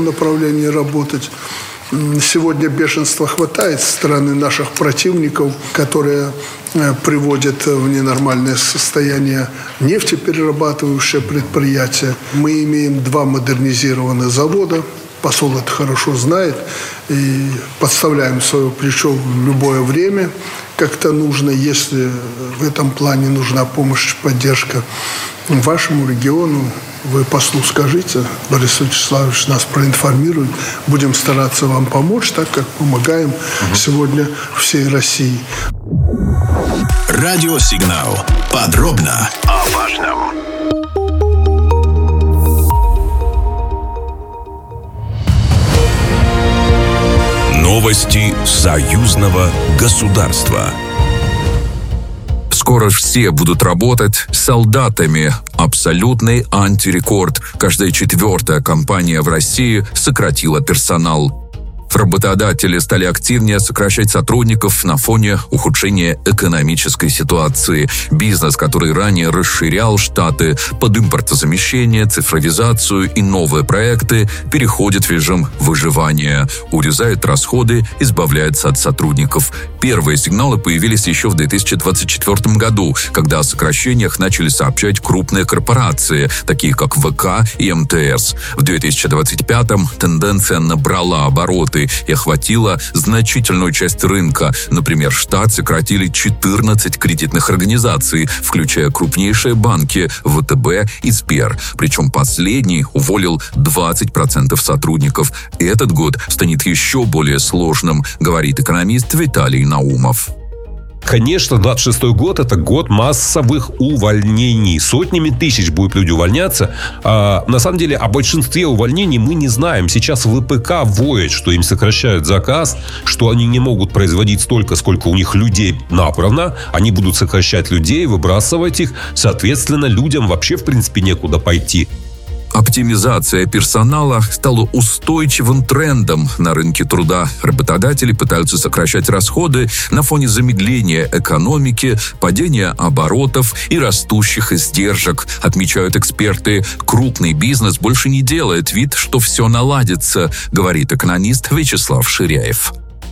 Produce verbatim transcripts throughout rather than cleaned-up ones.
этом направлении работать. Сегодня бешенства хватает со стороны наших противников, которые приводят в ненормальное состояние нефтеперерабатывающие предприятия. Мы имеем два модернизированных завода. Посол это хорошо знает. И подставляем свое плечо в любое время, как-то нужно. Если в этом плане нужна помощь, поддержка вашему региону, вы послу скажите, Борис Вячеславович нас проинформирует. Будем стараться вам помочь, так как помогаем угу. сегодня всей России. Радиосигнал. Подробно о важном. Новости союзного государства. Скоро все будут работать солдатами. Абсолютный антирекорд. Каждая четвертая компания в России сократила персонал. Работодатели стали активнее сокращать сотрудников на фоне ухудшения экономической ситуации. Бизнес, который ранее расширял штаты под импортозамещение, цифровизацию и новые проекты, переходит в режим выживания. Урезает расходы, избавляется от сотрудников. Первые сигналы появились еще в две тысячи двадцать четвёртом году, когда о сокращениях начали сообщать крупные корпорации, такие как ВК и МТС. В две тысячи двадцать пятом тенденция набрала обороты и охватила значительную часть рынка. Например, в штат сократили четырнадцать кредитных организаций, включая крупнейшие банки ВТБ и Сбер. Причем последний уволил двадцать процентов сотрудников. Этот год станет еще более сложным, говорит экономист Виталий Наумов. Конечно, двадцать шестой год – это год массовых увольнений. Сотнями тысяч будут люди увольняться. А, на самом деле, о большинстве увольнений мы не знаем. Сейчас ВПК воет, что им сокращают заказ, что они не могут производить столько, сколько у них людей набрано. Они будут сокращать людей, выбрасывать их. Соответственно, людям вообще, в принципе, некуда пойти. Оптимизация персонала стала устойчивым трендом на рынке труда. Работодатели пытаются сокращать расходы на фоне замедления экономики, падения оборотов и растущих издержек. Отмечают эксперты, крупный бизнес больше не делает вид, что все наладится, говорит экономист Вячеслав Ширяев.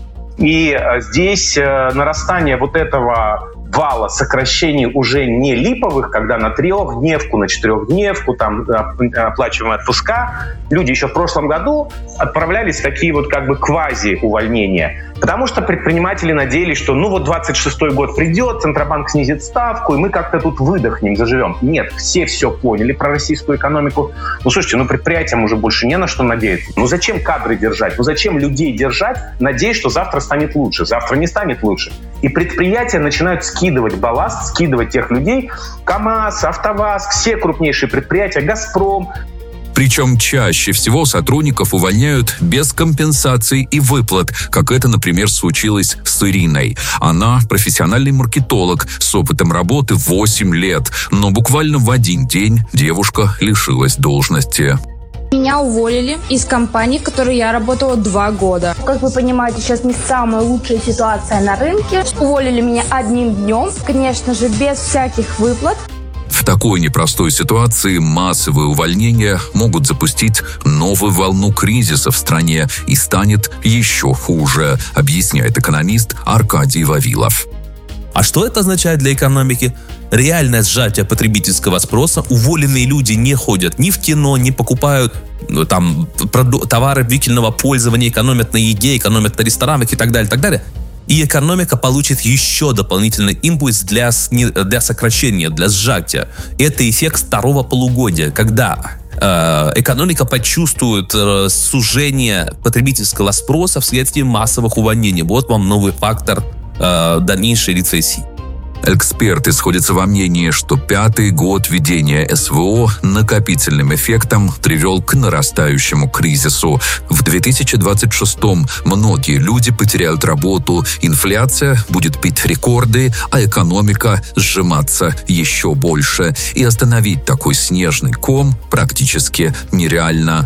И здесь нарастание вот этого вала сокращений уже не липовых, когда на трехдневку, на четырехдневку, там, оплачиваемые отпуска, люди еще в прошлом году отправлялись в такие вот как бы квази-увольнения. Потому что предприниматели надеялись, что ну вот двадцать шестой год придет, Центробанк снизит ставку, и мы как-то тут выдохнем, заживем. Нет, все все поняли про российскую экономику. Ну, слушайте, ну предприятиям уже больше не на что надеяться. Ну зачем кадры держать? Ну зачем людей держать, надеясь, что завтра станет лучше? Завтра не станет лучше. И предприятия начинают скидывать балласт, скидывать тех людей. КАМАЗ, АвтоВАЗ, все крупнейшие предприятия, Газпром. Причем чаще всего сотрудников увольняют без компенсаций и выплат, как это, например, случилось с Ириной. Она профессиональный маркетолог с опытом работы восемь лет, но буквально в один день девушка лишилась должности. Меня уволили из компании, в которой я работала два года. Как вы понимаете, сейчас не самая лучшая ситуация на рынке. Уволили меня одним днем, конечно же, без всяких выплат. В такой непростой ситуации массовые увольнения могут запустить новую волну кризиса в стране, и станет еще хуже, объясняет экономист Аркадий Вавилов. А что это означает для экономики? Реальное сжатие потребительского спроса. Уволенные люди не ходят ни в кино, не покупают ну, там, товары длительного пользования, экономят на еде, экономят на ресторанах и так далее, и так далее. И экономика получит еще дополнительный импульс для, для сокращения, для сжатия. Это эффект второго полугодия, когда э, экономика почувствует э, сужение потребительского спроса вследствие массовых увольнений. Вот вам новый фактор э, дальнейшей рецессии. Эксперты сходятся во мнении, что пятый год ведения СВО накопительным эффектом привел к нарастающему кризису. В две тысячи двадцать шестом многие люди потеряют работу, инфляция будет бить рекорды, а экономика сжиматься еще больше. И остановить такой снежный ком практически нереально.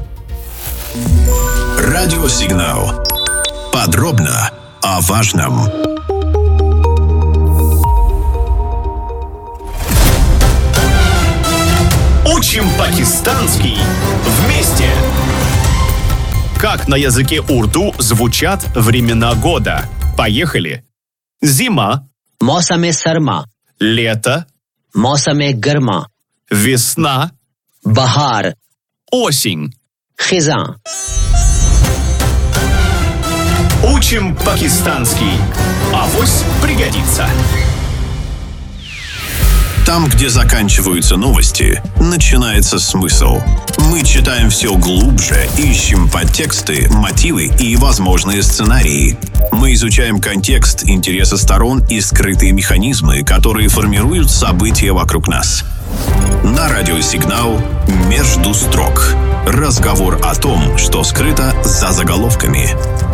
Радиосигнал. Подробно о важном. Учим пакистанский вместе! Как на языке урду звучат времена года? Поехали. Зима. मौसम सरमा. Лето. मौसम गर्मा. Весна. बहार. Осень. खिजां. Учим пакистанский. Авось пригодится. Там, где заканчиваются новости, начинается смысл. Мы читаем все глубже, ищем подтексты, мотивы и возможные сценарии. Мы изучаем контекст, интересы сторон и скрытые механизмы, которые формируют события вокруг нас. На радио «Сигнал» «Между строк». Разговор о том, что скрыто за заголовками.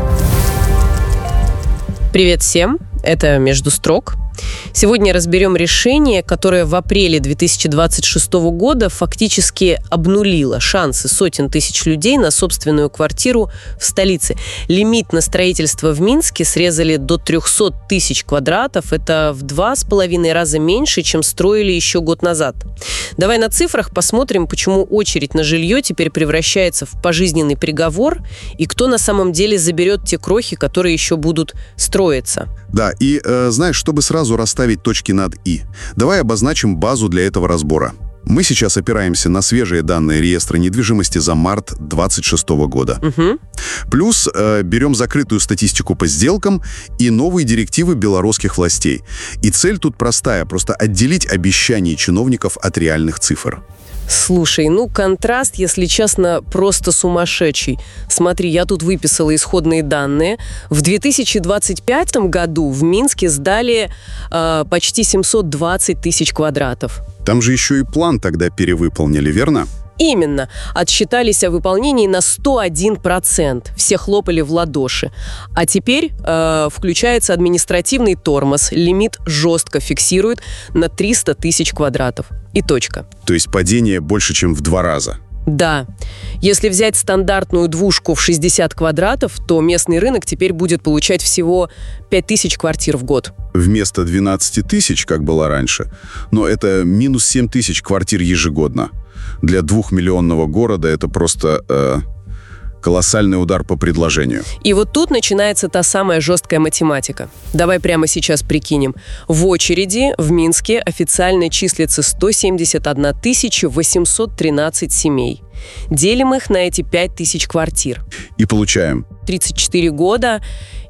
Привет всем, это «Между строк». Сегодня разберем решение, которое в апреле две тысячи двадцать шестого года фактически обнулило шансы сотен тысяч людей на собственную квартиру в столице. Лимит на строительство в Минске срезали до триста тысяч квадратов. Это в два с половиной раза меньше, чем строили еще год назад. Давай на цифрах посмотрим, почему очередь на жилье теперь превращается в пожизненный приговор и кто на самом деле заберет те крохи, которые еще будут строиться. Да, и э, знаешь, чтобы сразу расставить точки над «и», давай обозначим базу для этого разбора. Мы сейчас опираемся на свежие данные реестра недвижимости за март двадцать шестого года. Угу. Плюс э, берем закрытую статистику по сделкам и новые директивы белорусских властей. И цель тут простая – просто отделить обещания чиновников от реальных цифр. Слушай, ну контраст, если честно, просто сумасшедший. Смотри, я тут выписала исходные данные. В две тысячи двадцать пятом году в Минске сдали э, почти семьсот двадцать тысяч квадратов. Там же еще и план тогда перевыполнили, верно? Именно. Отсчитались о выполнении на сто один процент. Все хлопали в ладоши. А теперь э, включается административный тормоз. Лимит жестко фиксирует на триста тысяч квадратов. И точка. То есть падение больше, чем в два раза. Да. Если взять стандартную двушку в шестьдесят квадратов, то местный рынок теперь будет получать всего пять тысяч квартир в год. Вместо двенадцати тысяч, как было раньше. Но это минус семь тысяч квартир ежегодно. Для двухмиллионного города это просто э, колоссальный удар по предложению. И вот тут начинается та самая жесткая математика. Давай прямо сейчас прикинем. В очереди в Минске официально числится сто семьдесят одна тысяча восемьсот тринадцать семей. Делим их на эти пять тысяч квартир. И получаем. тридцать четыре года.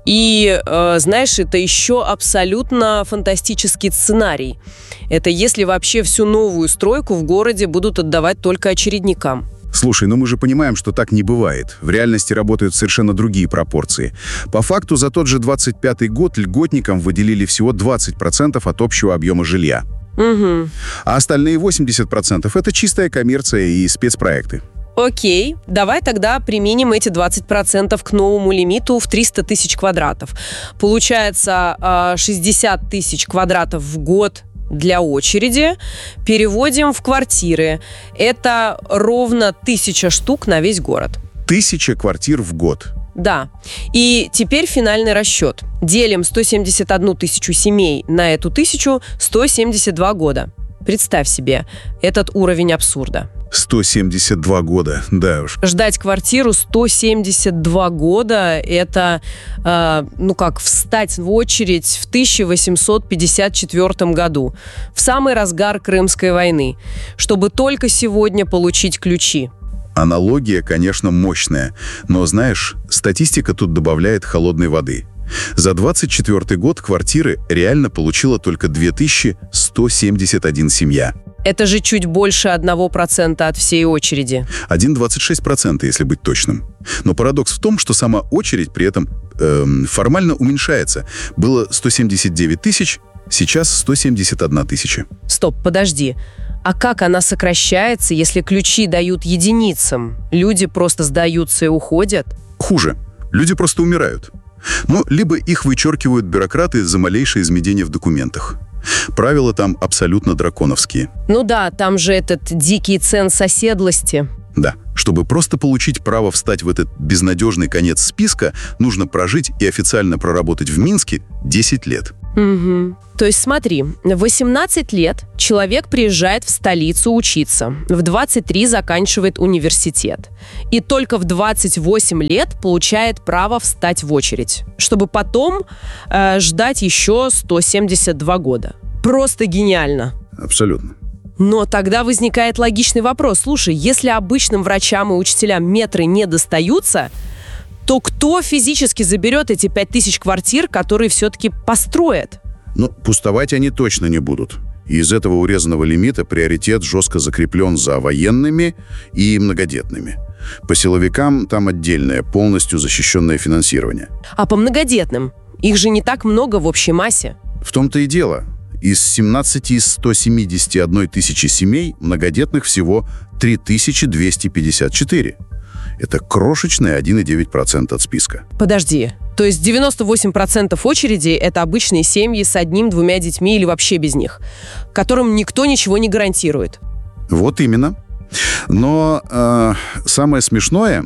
И, э, знаешь, это еще абсолютно фантастический сценарий. Это если вообще всю новую стройку в городе будут отдавать только очередникам. Слушай, ну мы же понимаем, что так не бывает. В реальности работают совершенно другие пропорции. По факту за тот же двадцать пятый год льготникам выделили всего двадцать процентов от общего объема жилья. Угу. А остальные восемьдесят процентов – это чистая коммерция и спецпроекты. Окей, давай тогда применим эти двадцать процентов к новому лимиту в триста тысяч квадратов. Получается шестьдесят тысяч квадратов в год для очереди. Переводим в квартиры. Это ровно тысяча штук на весь город. Тысяча квартир в год. Да. И теперь финальный расчет. Делим сто семьдесят одну тысячу семей на эту тысячу сто семьдесят два года. Представь себе этот уровень абсурда. сто семьдесят два года, да уж. Ждать квартиру сто семьдесят два года – это, э, ну как, встать в очередь в тысяча восемьсот пятьдесят четвёртом году, в самый разгар Крымской войны, чтобы только сегодня получить ключи. Аналогия, конечно, мощная, но, знаешь, статистика тут добавляет холодной воды. За двадцать четвёртый год квартиры реально получила только две тысячи сто семьдесят одна семья. Это же чуть больше одного процента от всей очереди. один целых двадцать шесть сотых процента, если быть точным. Но парадокс в том, что сама очередь при этом эм, формально уменьшается. Было сто семьдесят девять тысяч, сейчас сто семьдесят одна тысяча. Стоп, подожди. А как она сокращается, если ключи дают единицам? Люди просто сдаются и уходят? Хуже. Люди просто умирают. Ну, либо их вычеркивают бюрократы за малейшее изменение в документах. Правила там абсолютно драконовские. Ну да, там же этот дикий ценз оседлости. Да. Чтобы просто получить право встать в этот безнадежный конец списка, нужно прожить и официально проработать в Минске десять лет. Угу. То есть смотри, в восемнадцать лет человек приезжает в столицу учиться, в двадцать три заканчивает университет, и только в двадцать восемь лет получает право встать в очередь, чтобы потом э, ждать еще сто семьдесят два года. Просто гениально. Абсолютно. Но тогда возникает логичный вопрос. Слушай, если обычным врачам и учителям метры не достаются, то кто физически заберет эти пять тысяч квартир, которые все-таки построят? Ну, пустовать они точно не будут. И из этого урезанного лимита приоритет жестко закреплен за военными и многодетными. По силовикам там отдельное, полностью защищенное финансирование. А по многодетным? Их же не так много в общей массе. В том-то и дело. Из семнадцати ста семидесяти одной тысячи семей многодетных всего три тысячи двести пятьдесят четыре. Это крошечные один и девять десятых процента от списка. Подожди, то есть девяносто восемь процентов очередей – это обычные семьи с одним-двумя детьми или вообще без них, которым никто ничего не гарантирует. Вот именно. Но э, самое смешное,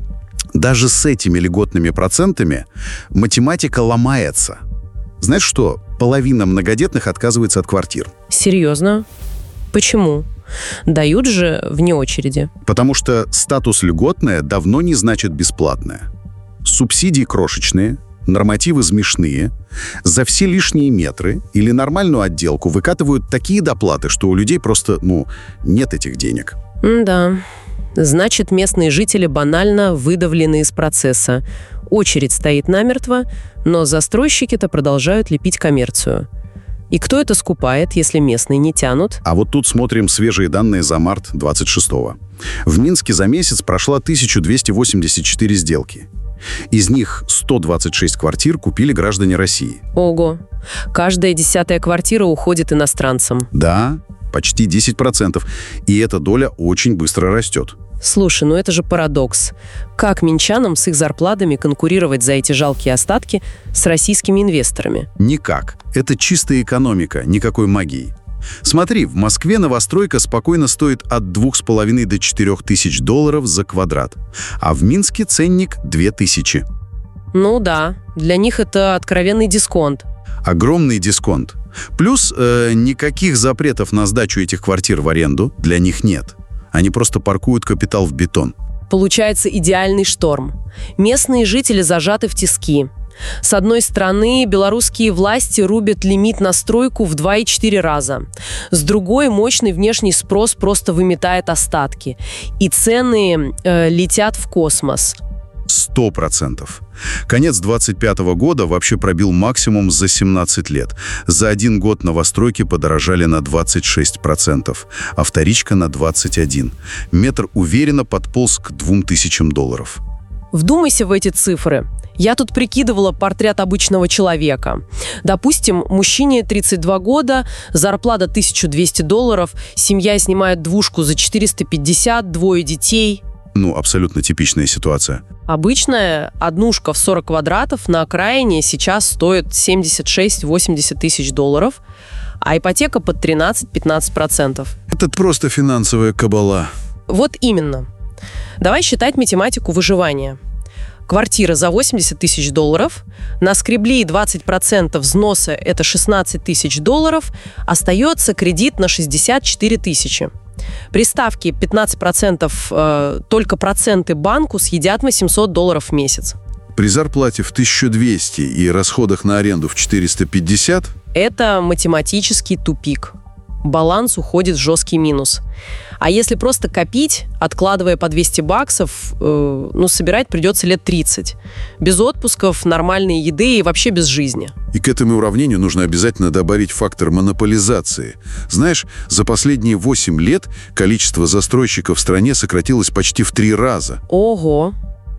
даже с этими льготными процентами математика ломается. Знаешь что? Половина многодетных отказывается от квартир. Серьезно? Почему? Дают же вне очереди. Потому что статус льготное давно не значит бесплатное. Субсидии крошечные, нормативы смешные, за все лишние метры или нормальную отделку выкатывают такие доплаты, что у людей просто, ну, нет этих денег. Да. Значит, местные жители банально выдавлены из процесса. Очередь стоит намертво, но застройщики-то продолжают лепить коммерцию. И кто это скупает, если местные не тянут? А вот тут смотрим свежие данные за март двадцать шестого. В Минске за месяц прошла тысяча двести восемьдесят четыре сделки. Из них сто двадцать шесть квартир купили граждане России. Ого! Каждая десятая квартира уходит иностранцам. Да, почти десять процентов. И эта доля очень быстро растет. Слушай, ну это же парадокс. Как минчанам с их зарплатами конкурировать за эти жалкие остатки с российскими инвесторами? Никак. Это чистая экономика, никакой магии. Смотри, в Москве новостройка спокойно стоит от двух с половиной до четырех тысяч долларов за квадрат, а в Минске ценник две тысячи. Ну да, для них это откровенный дисконт. Огромный дисконт. Плюс э, никаких запретов на сдачу этих квартир в аренду для них нет. Они просто паркуют капитал в бетон. Получается идеальный шторм. Местные жители зажаты в тиски. С одной стороны, белорусские власти рубят лимит на стройку в два и четыре раза. С другой, мощный внешний спрос просто выметает остатки. И цены э, летят в космос. Сто процентов. Конец двадцать пятого года вообще пробил максимум за семнадцать лет. За один год новостройки подорожали на двадцать шесть процентов, а вторичка на двадцать один процент. Метр уверенно подполз к двум тысячам долларов. Вдумайся в эти цифры. Я тут прикидывала портрет обычного человека. Допустим, мужчине тридцать два года, зарплата тысяча двести долларов, семья снимает двушку за четыреста пятьдесят, двое детей. Ну, абсолютно типичная ситуация. Обычная однушка в сорок квадратов на окраине сейчас стоит семьдесят шесть - восемьдесят тысяч долларов, а ипотека под тринадцать-пятнадцать процентов. Это просто финансовая кабала. Вот именно. Давай считать математику выживания. Квартира за восемьдесят тысяч долларов, наскребли двадцать процентов взноса, это шестнадцать тысяч долларов, остается кредит на шестьдесят четыре тысячи. При ставке пятнадцать процентов э, только проценты банку съедят восемьсот долларов в месяц. При зарплате в тысячу двести и расходах на аренду в четыреста пятьдесят? Это математический тупик. Баланс уходит в жесткий минус. А если просто копить, откладывая по двести баксов, э, ну, собирать придется лет тридцать. Без отпусков, нормальной еды и вообще без жизни. И к этому уравнению нужно обязательно добавить фактор монополизации. Знаешь, за последние восемь лет количество застройщиков в стране сократилось почти в три раза. Ого!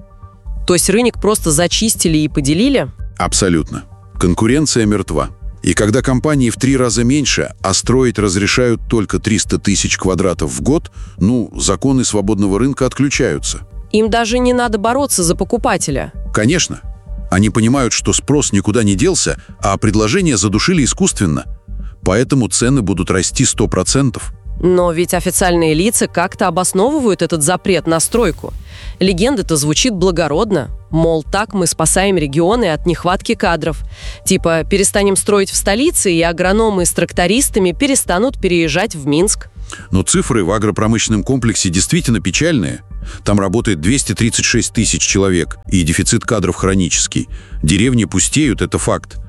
То есть рынок просто зачистили и поделили? Абсолютно. Конкуренция мертва. И когда компании в три раза меньше, а строить разрешают только триста тысяч квадратов в год, ну, законы свободного рынка отключаются. Им даже не надо бороться за покупателя. Конечно. Они понимают, что спрос никуда не делся, а предложение задушили искусственно. Поэтому цены будут расти сто процентов. Но ведь официальные лица как-то обосновывают этот запрет на стройку. Легенда-то звучит благородно. Мол, так мы спасаем регионы от нехватки кадров. Типа, перестанем строить в столице, и агрономы с трактористами перестанут переезжать в Минск. Но цифры в агропромышленном комплексе действительно печальные. Там работает двести тридцать шесть тысяч человек, и дефицит кадров хронический. Деревни пустеют, это факт.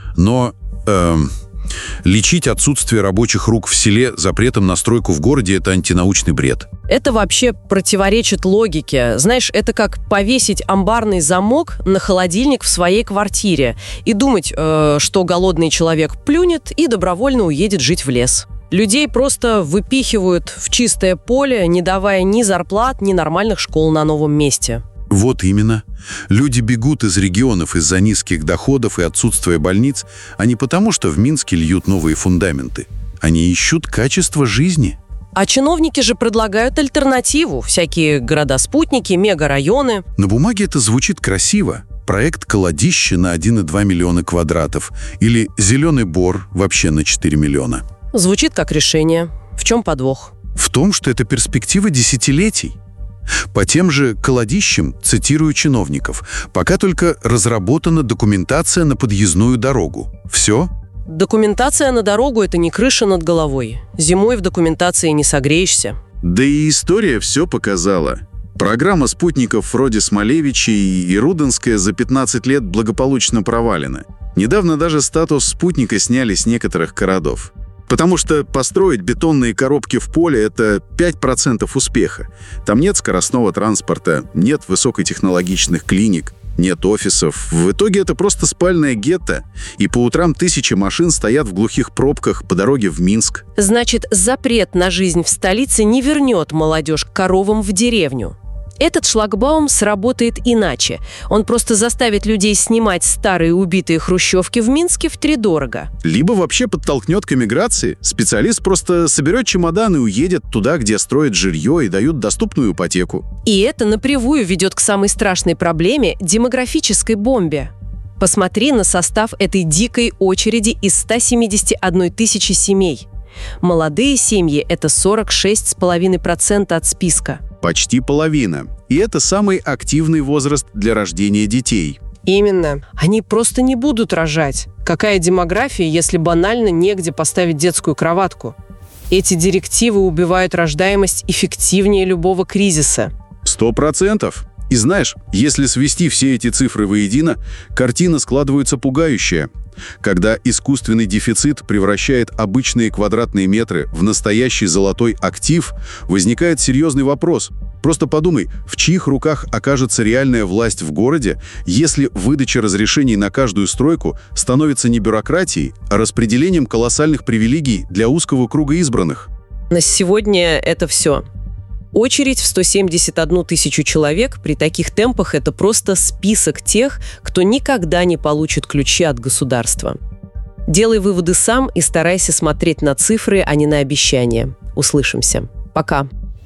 Но эм, лечить отсутствие рабочих рук в селе запретом на стройку в городе – это антинаучный бред. Это вообще противоречит логике. Знаешь, это как повесить амбарный замок на холодильник в своей квартире и думать, э, что голодный человек плюнет и добровольно уедет жить в лес. Людей просто выпихивают в чистое поле, не давая ни зарплат, ни нормальных школ на новом месте. Вот именно. Люди бегут из регионов из-за низких доходов и отсутствия больниц, а не потому, что в Минске льют новые фундаменты. Они ищут качество жизни. А чиновники же предлагают альтернативу. Всякие города-спутники, мегарайоны. На бумаге это звучит красиво. Проект «Колодище» на один и два миллиона квадратов. Или «Зеленый бор» вообще на четыре миллиона. Звучит как решение. В чем подвох? В том, что это перспектива десятилетий. По тем же «Колодищам», цитирую чиновников, пока только разработана документация на подъездную дорогу. Все? Документация на дорогу – это не крыша над головой. Зимой в документации не согреешься. Да и история все показала. Программа спутников вроде Смолевичей и Руденская за пятнадцать лет благополучно провалена. Недавно даже статус спутника сняли с некоторых городов. Потому что построить бетонные коробки в поле – это пять процентов успеха. Там нет скоростного транспорта, нет высокотехнологичных клиник, нет офисов. В итоге это просто спальное гетто. И по утрам тысячи машин стоят в глухих пробках по дороге в Минск. Значит, запрет на жизнь в столице не вернет молодежь к коровам в деревню. Этот шлагбаум сработает иначе. Он просто заставит людей снимать старые убитые хрущевки в Минске втридорого. Либо вообще подтолкнет к эмиграции. Специалист просто соберет чемодан и уедет туда, где строят жилье и дают доступную ипотеку. И это напрямую ведет к самой страшной проблеме – демографической бомбе. Посмотри на состав этой дикой очереди из ста семидесяти одной тысячи семей. Молодые семьи – это сорок шесть целых пять десятых процента от списка. Почти половина. И это самый активный возраст для рождения детей. Именно. Они просто не будут рожать. Какая демография, если банально негде поставить детскую кроватку? Эти директивы убивают рождаемость эффективнее любого кризиса. Сто процентов. И знаешь, если свести все эти цифры воедино, картина складывается пугающая. Когда искусственный дефицит превращает обычные квадратные метры в настоящий золотой актив, возникает серьезный вопрос. Просто подумай, в чьих руках окажется реальная власть в городе, если выдача разрешений на каждую стройку становится не бюрократией, а распределением колоссальных привилегий для узкого круга избранных? На сегодня это все. Очередь в сто семьдесят одну тысячу человек при таких темпах – это просто список тех, кто никогда не получит ключи от государства. Делай выводы сам и старайся смотреть на цифры, а не на обещания. Услышимся. Пока.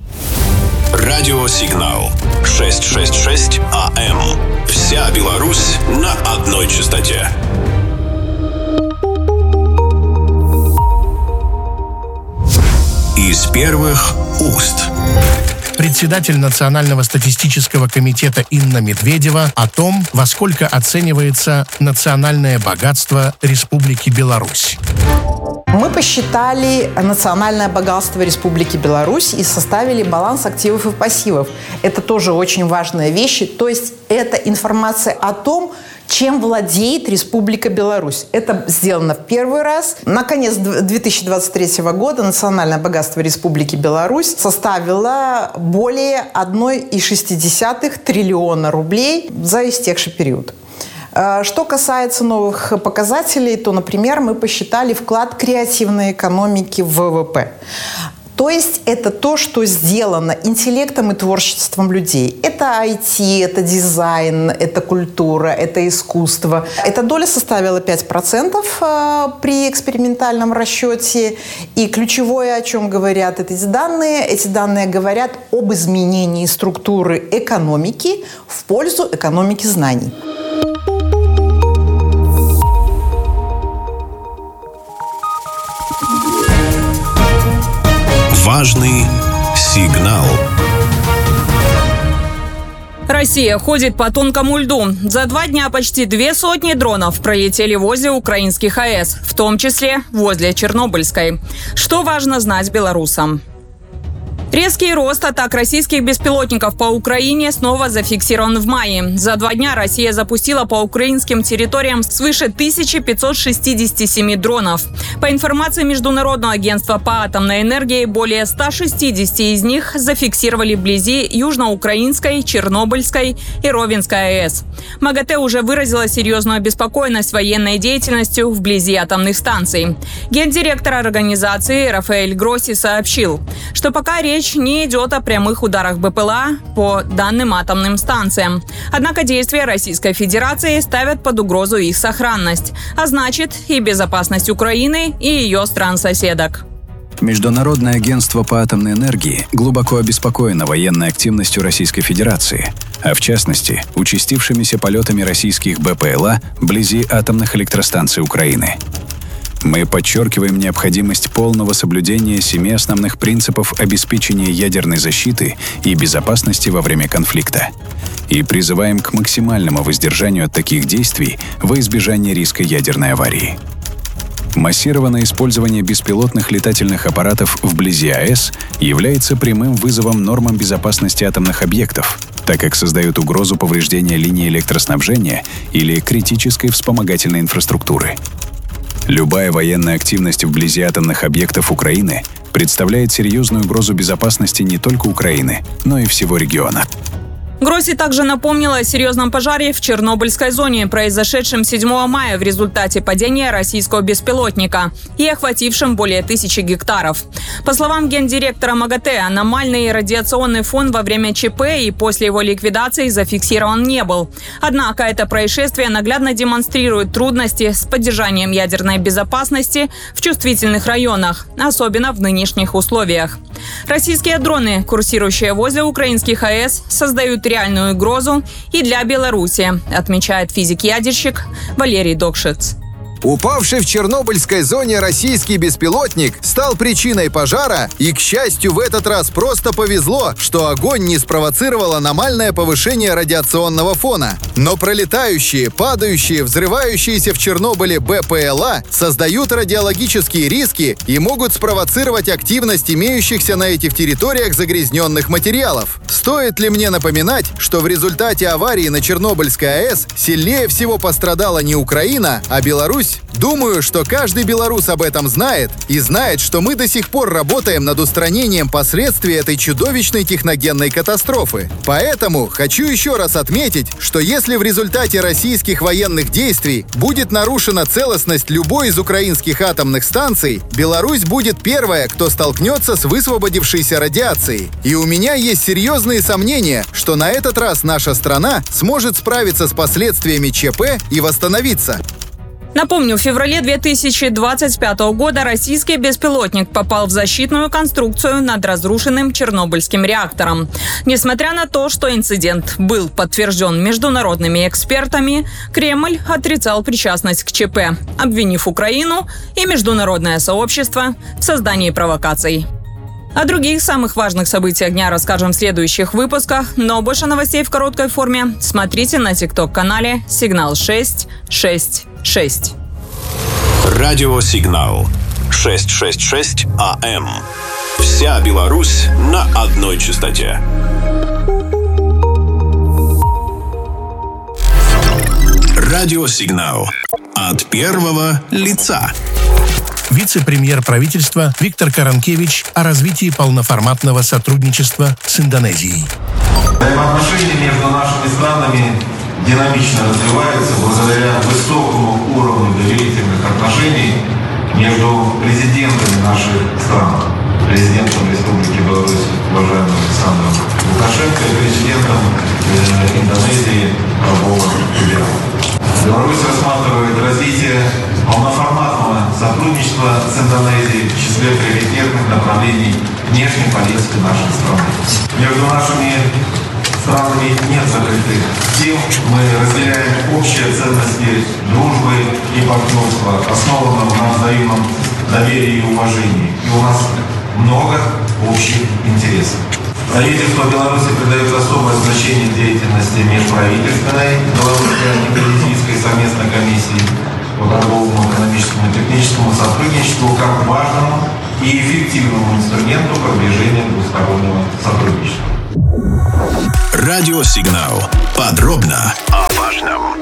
Радиосигнал шестьсот шестьдесят шесть АМ. Вся Беларусь на одной частоте. Из первых уст. Председатель Национального статистического комитета Инна Медведева о том, во сколько оценивается национальное богатство Республики Беларусь. Мы посчитали национальное богатство Республики Беларусь и составили баланс активов и пассивов. Это тоже очень важная вещь. То есть это информация о том, чем владеет Республика Беларусь. Это сделано в первый раз. На конец две тысячи двадцать третьего года национальное богатство Республики Беларусь составило более одна целая шесть десятых триллиона рублей за истекший период. Что касается новых показателей, то, например, мы посчитали вклад креативной экономики в ВВП. То есть это то, что сделано интеллектом и творчеством людей. Это ай ти, это дизайн, это культура, это искусство. Эта доля составила пять процентов при экспериментальном расчете. И ключевое, о чем говорят эти данные, эти данные говорят об изменении структуры экономики в пользу экономики знаний. Важный сигнал. Россия ходит по тонкому льду. За два дня почти две сотни дронов пролетели возле украинских АЭС, в том числе возле Чернобыльской. Что важно знать белорусам? Резкий рост атак российских беспилотников по Украине снова зафиксирован в мае. За два дня Россия запустила по украинским территориям свыше тысячи пятисот шестидесяти семи дронов. По информации Международного агентства по атомной энергии, более ста шестидесяти из них зафиксировали вблизи Южноукраинской, Чернобыльской и Ровенской АЭС. МАГАТЭ уже выразила серьезную обеспокоенность военной деятельностью вблизи атомных станций. Гендиректор организации Рафаэль Гросси сообщил, что пока речь не идет о прямых ударах БПЛА по данным атомным станциям. Однако действия Российской Федерации ставят под угрозу их сохранность, а значит и безопасность Украины и ее стран-соседок. Международное агентство по атомной энергии глубоко обеспокоено военной активностью Российской Федерации, а в частности, участившимися полетами российских БПЛА вблизи атомных электростанций Украины. Мы подчеркиваем необходимость полного соблюдения семи основных принципов обеспечения ядерной защиты и безопасности во время конфликта и призываем к максимальному воздержанию от таких действий во избежание риска ядерной аварии. Массированное использование беспилотных летательных аппаратов вблизи АЭС является прямым вызовом нормам безопасности атомных объектов, так как создает угрозу повреждения линии электроснабжения или критической вспомогательной инфраструктуры. Любая военная активность вблизи атомных объектов Украины представляет серьезную угрозу безопасности не только Украины, но и всего региона. Гросси также напомнила о серьезном пожаре в Чернобыльской зоне, произошедшем седьмого мая в результате падения российского беспилотника и охватившем более тысячи гектаров. По словам гендиректора МАГАТЭ, аномальный радиационный фон во время ЧП и после его ликвидации зафиксирован не был. Однако это происшествие наглядно демонстрирует трудности с поддержанием ядерной безопасности в чувствительных районах, особенно в нынешних условиях. Российские дроны, курсирующие возле украинских АЭС, создают реальную угрозу и для Беларуси, отмечает физик-ядерщик Валерий Докшиц. Упавший в Чернобыльской зоне российский беспилотник стал причиной пожара, и, к счастью, в этот раз просто повезло, что огонь не спровоцировал аномальное повышение радиационного фона. Но пролетающие, падающие, взрывающиеся в Чернобыле БПЛА создают радиологические риски и могут спровоцировать активность имеющихся на этих территориях загрязненных материалов. Стоит ли мне напоминать, что в результате аварии на Чернобыльской АЭС сильнее всего пострадала не Украина, а Беларусь? Думаю, что каждый белорус об этом знает и знает, что мы до сих пор работаем над устранением последствий этой чудовищной техногенной катастрофы. Поэтому хочу еще раз отметить, что если в результате российских военных действий будет нарушена целостность любой из украинских атомных станций, Беларусь будет первая, кто столкнется с высвободившейся радиацией. И у меня есть серьезные сомнения, что на этот раз наша страна сможет справиться с последствиями ЧП и восстановиться. Напомню, в феврале две тысячи двадцать пятого года российский беспилотник попал в защитную конструкцию над разрушенным Чернобыльским реактором. Несмотря на то, что инцидент был подтвержден международными экспертами, Кремль отрицал причастность к ЧП, обвинив Украину и международное сообщество в создании провокаций. О других самых важных событиях дня расскажем в следующих выпусках, но больше новостей в короткой форме смотрите на тикток-канале «Сигнал шесть шесть шесть». Радиосигнал шестьсот шестьдесят шесть АМ. Вся Беларусь на одной частоте. Радиосигнал от первого лица. Вице-премьер правительства Виктор Каранкевич о развитии полноформатного сотрудничества с Индонезией. Взаимоотношения между нашими странами динамично развиваются благодаря высокому уровню доверительных отношений между президентами наших стран. Президентом Республики Беларусь, уважаемым Александром Лукашенко, и президентом э, Индонезии Прабово Субиранто. Беларусь рассматривает развитие полноформатного сотрудничества с Индонезией в числе приоритетных направлений внешней политики нашей страны. Между нашими странами нет закрытых тем. Мы разделяем общие ценности дружбы и партнерства, основанного на взаимном доверии и уважении. И у нас много общих интересов. Правительство Беларуси придает особое значение деятельности межправительственной белорусско-кипр-российской совместной комиссии по торговому, экономическому и техническому сотрудничеству как важному и эффективному инструменту продвижения двустороннего сотрудничества. Радиосигнал. Подробно о важном.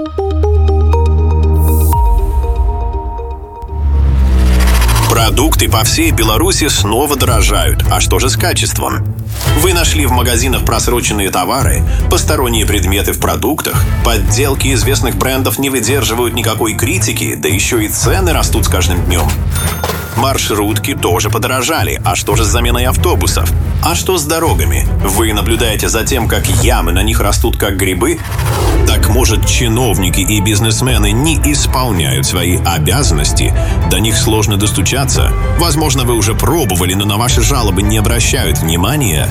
Продукты по всей Беларуси снова дорожают. А что же с качеством? Вы нашли в магазинах просроченные товары, посторонние предметы в продуктах, подделки известных брендов не выдерживают никакой критики, да еще и цены растут с каждым днем. Маршрутки тоже подорожали. А что же с заменой автобусов? А что с дорогами? Вы наблюдаете за тем, как ямы на них растут как грибы? Так может, чиновники и бизнесмены не исполняют свои обязанности? До них сложно достучаться? Возможно, вы уже пробовали, но на ваши жалобы не обращают внимания?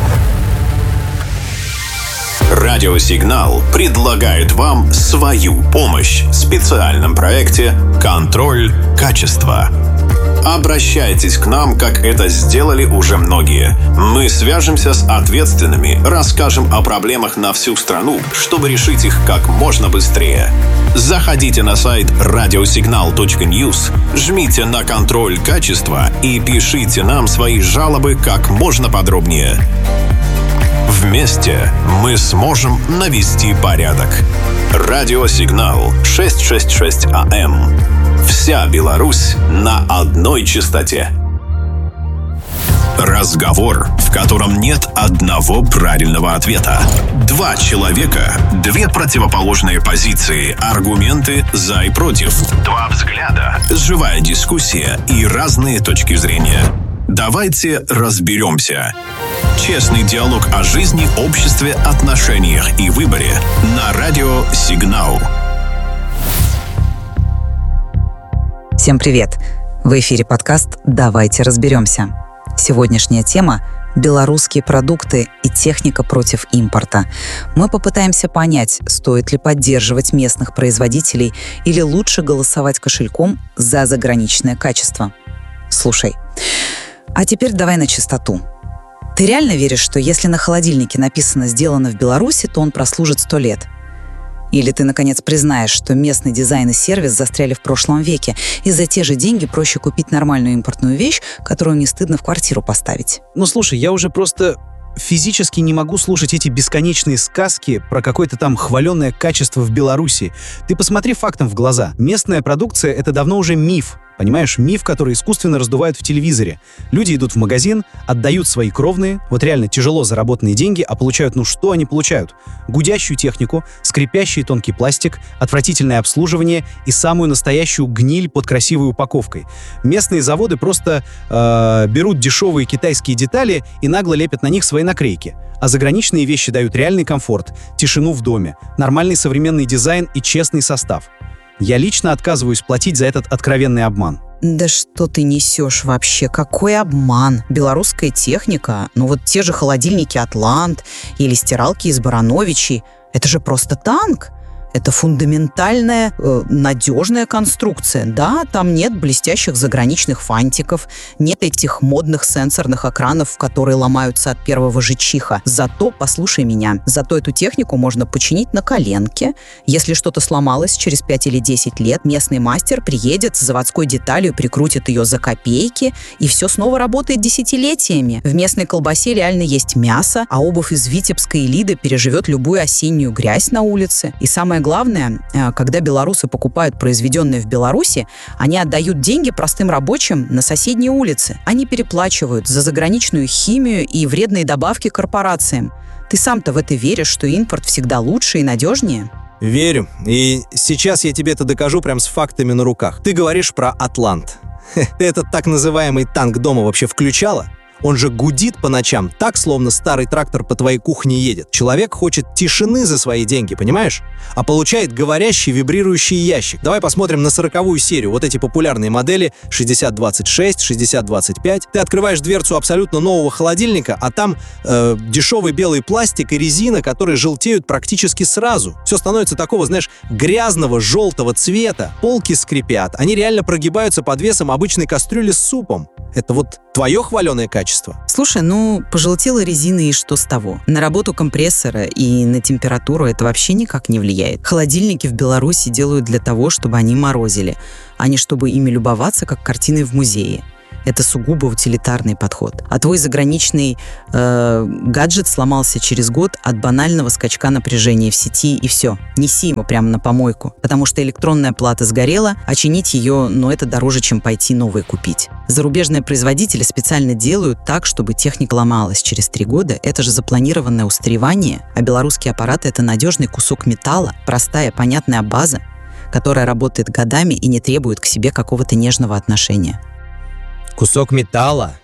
Радиосигнал предлагает вам свою помощь в специальном проекте «Контроль качества». Обращайтесь к нам, как это сделали уже многие. Мы свяжемся с ответственными, расскажем о проблемах на всю страну, чтобы решить их как можно быстрее. Заходите на сайт радиосигнал точка ньюс, жмите на «Контроль качества» и пишите нам свои жалобы как можно подробнее. Вместе мы сможем навести порядок. Радиосигнал шестьсот шестьдесят шесть АМ. Вся Беларусь на одной частоте. Разговор, в котором нет одного правильного ответа. Два человека, две противоположные позиции, аргументы за и против. Два взгляда, живая дискуссия и разные точки зрения. Давайте разберемся. Честный диалог о жизни, обществе, отношениях и выборе на радио «Сигнал». Всем привет! В эфире подкаст «Давайте разберемся». Сегодняшняя тема – белорусские продукты и техника против импорта. Мы попытаемся понять, стоит ли поддерживать местных производителей или лучше голосовать кошельком за заграничное качество. Слушай, а теперь давай на чистоту. Ты реально веришь, что если на холодильнике написано «сделано в Беларуси», то он прослужит сто лет? Или ты, наконец, признаешь, что местный дизайн и сервис застряли в прошлом веке, и за те же деньги проще купить нормальную импортную вещь, которую не стыдно в квартиру поставить? Ну, слушай, я уже просто физически не могу слушать эти бесконечные сказки про какое-то там хваленное качество в Беларуси. Ты посмотри фактам в глаза. Местная продукция — это давно уже миф. Понимаешь, миф, который искусственно раздувают в телевизоре. Люди идут в магазин, отдают свои кровные, вот реально тяжело заработанные деньги, а получают, ну что они получают? Гудящую технику, скрипящий тонкий пластик, отвратительное обслуживание и самую настоящую гниль под красивой упаковкой. Местные заводы просто э, берут дешевые китайские детали и нагло лепят на них свои наклейки. А заграничные вещи дают реальный комфорт, тишину в доме, нормальный современный дизайн и честный состав. Я лично отказываюсь платить за этот откровенный обман. Да что ты несешь вообще? Какой обман? Белорусская техника, ну вот те же холодильники «Атлант» или стиралки из Барановичей, это же просто танк. Это фундаментальная, э, надежная конструкция. Да, там нет блестящих заграничных фантиков, нет этих модных сенсорных экранов, которые ломаются от первого же чиха. Зато, послушай меня, зато эту технику можно починить на коленке. Если что-то сломалось через пять или десять лет, местный мастер приедет с заводской деталью, прикрутит ее за копейки, и все снова работает десятилетиями. В местной колбасе реально есть мясо, а обувь из Витебска и Лиды переживет любую осеннюю грязь на улице. И самое главное, когда белорусы покупают произведенное в Беларуси, они отдают деньги простым рабочим на соседние улицы. Они переплачивают за заграничную химию и вредные добавки корпорациям. Ты сам-то в это веришь, что импорт всегда лучше и надежнее? Верю. И сейчас я тебе это докажу прям с фактами на руках. Ты говоришь про «Атлант». Ты этот так называемый танк дома вообще включала? Он же гудит по ночам, так, словно старый трактор по твоей кухне едет. Человек хочет тишины за свои деньги, понимаешь? А получает говорящий, вибрирующий ящик. Давай посмотрим на сороковую серию. Вот эти популярные модели шестьдесят двадцать шесть, шестьдесят двадцать пять. Ты открываешь дверцу абсолютно нового холодильника, а там э, дешевый белый пластик и резина, которые желтеют практически сразу. Все становится такого, знаешь, грязного, желтого цвета. Полки скрипят. Они реально прогибаются под весом обычной кастрюли с супом. Это вот твое хваленое качество? качества. Слушай, ну, пожелтела резина, и что с того? На работу компрессора и на температуру это вообще никак не влияет. Холодильники в Беларуси делают для того, чтобы они морозили, а не чтобы ими любоваться, как картиной в музее. Это сугубо утилитарный подход. А твой заграничный э, гаджет сломался через год от банального скачка напряжения в сети, и все. Неси его прямо на помойку, потому что электронная плата сгорела, а чинить ее, ну, это дороже, чем пойти новые купить. Зарубежные производители специально делают так, чтобы техника ломалась через три года. Это же запланированное устаревание, а белорусские аппараты — это надежный кусок металла, простая, понятная база, которая работает годами и не требует к себе какого-то нежного отношения. Кусок металла?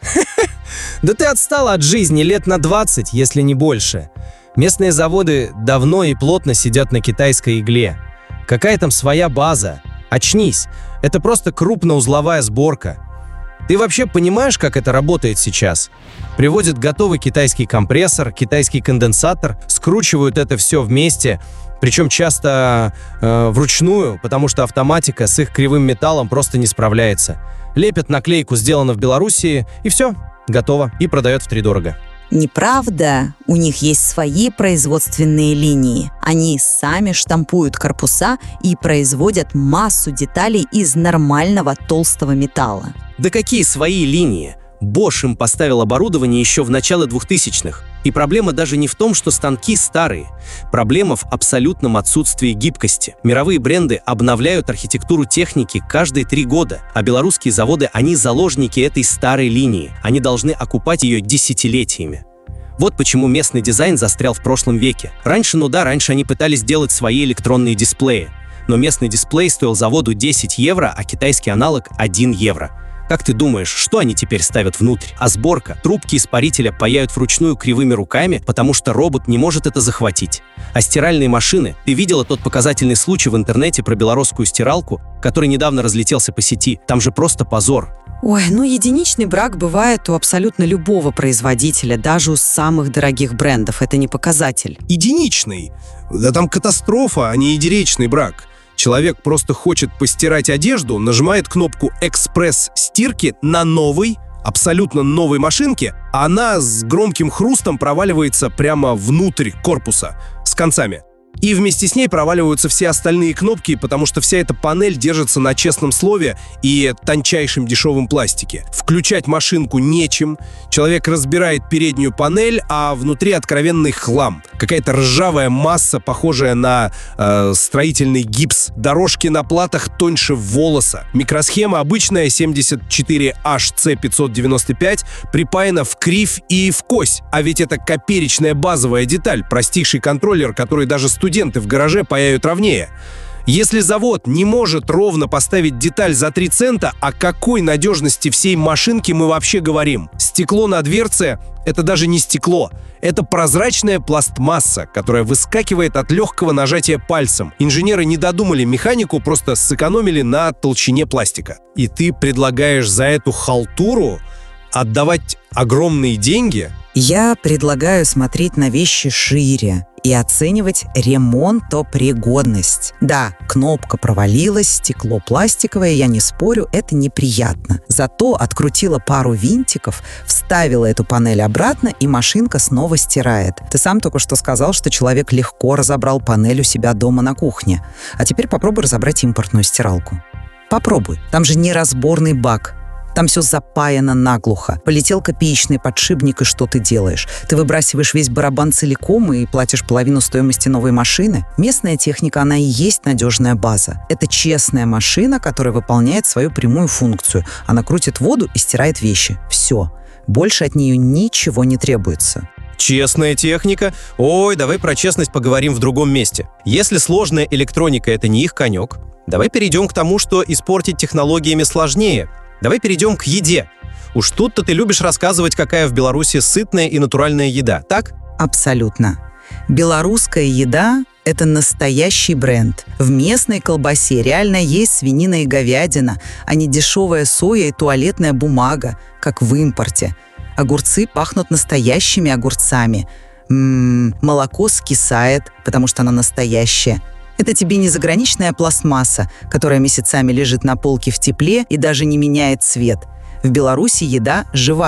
Да ты отстала от жизни лет на двадцать, если не больше. Местные заводы давно и плотно сидят на китайской игле. Какая там своя база? Очнись, это просто крупноузловая сборка. Ты вообще понимаешь, как это работает сейчас? Приводят готовый китайский компрессор, китайский конденсатор, скручивают это все вместе, причем часто э, вручную, потому что автоматика с их кривым металлом просто не справляется. Лепят наклейку «Сделано в Белоруссии» и все, готово, и продает втридорого. Неправда, у них есть свои производственные линии. Они сами штампуют корпуса и производят массу деталей из нормального толстого металла. Да какие свои линии? Bosch им поставил оборудование еще в начале двухтысячных. И проблема даже не в том, что станки старые. Проблема в абсолютном отсутствии гибкости. Мировые бренды обновляют архитектуру техники каждые три года, а белорусские заводы, они заложники этой старой линии. Они должны оккупать ее десятилетиями. Вот почему местный дизайн застрял в прошлом веке. Раньше, ну да, раньше они пытались делать свои электронные дисплеи. Но местный дисплей стоил заводу десять евро, а китайский аналог один евро. Как ты думаешь, что они теперь ставят внутрь? А сборка? Трубки испарителя паяют вручную кривыми руками, потому что робот не может это захватить. А стиральные машины? Ты видела тот показательный случай в интернете про белорусскую стиралку, который недавно разлетелся по сети? Там же просто позор. Ой, ну единичный брак бывает у абсолютно любого производителя, даже у самых дорогих брендов. Это не показатель. Единичный? Да там катастрофа, а не единичный брак. Человек просто хочет постирать одежду, нажимает кнопку «Экспресс-стирки» на новой, абсолютно новой машинке, а она с громким хрустом проваливается прямо внутрь корпуса с концами. И вместе с ней проваливаются все остальные кнопки, потому что вся эта панель держится на честном слове и тончайшем дешевом пластике. Включать машинку нечем, человек разбирает переднюю панель, а внутри откровенный хлам. Какая-то ржавая масса, похожая на э, строительный гипс. Дорожки на платах тоньше волоса. Микросхема обычная семьдесят четыре эйч си пятьсот девяносто пять припаяна в кривь и в кось. А ведь это копеечная базовая деталь, простейший контроллер, который даже студенты в гараже паяют ровнее. Если завод не может ровно поставить деталь за три цента, о какой надежности всей машинки мы вообще говорим? Стекло на дверце — это даже не стекло. Это прозрачная пластмасса, которая выскакивает от легкого нажатия пальцем. Инженеры не додумали механику, просто сэкономили на толщине пластика. И ты предлагаешь за эту халтуру отдавать огромные деньги? Я предлагаю смотреть на вещи шире и оценивать ремонтопригодность. Да, кнопка провалилась, стекло пластиковое, я не спорю, это неприятно. Зато открутила пару винтиков, вставила эту панель обратно, и машинка снова стирает. Ты сам только что сказал, что человек легко разобрал панель у себя дома на кухне. А теперь попробуй разобрать импортную стиралку. Попробуй. Там же неразборный бак. Там все запаяно наглухо. Полетел копеечный подшипник, и что ты делаешь? Ты выбрасываешь весь барабан целиком и платишь половину стоимости новой машины? Местная техника, она и есть надежная база. Это честная машина, которая выполняет свою прямую функцию. Она крутит воду и стирает вещи. Все. Больше от нее ничего не требуется. Честная техника? Ой, давай про честность поговорим в другом месте. Если сложная электроника — это не их конек, давай перейдем к тому, что испортить технологиями сложнее. Давай перейдем к еде. Уж тут-то ты любишь рассказывать, какая в Беларуси сытная и натуральная еда, так? Абсолютно. Белорусская еда — это настоящий бренд. В местной колбасе реально есть свинина и говядина, а не дешевая соя и туалетная бумага, как в импорте. Огурцы пахнут настоящими огурцами. М-м, молоко скисает, потому что оно настоящее. Это тебе не заграничная пластмасса, которая месяцами лежит на полке в тепле и даже не меняет цвет. В Беларуси еда живая.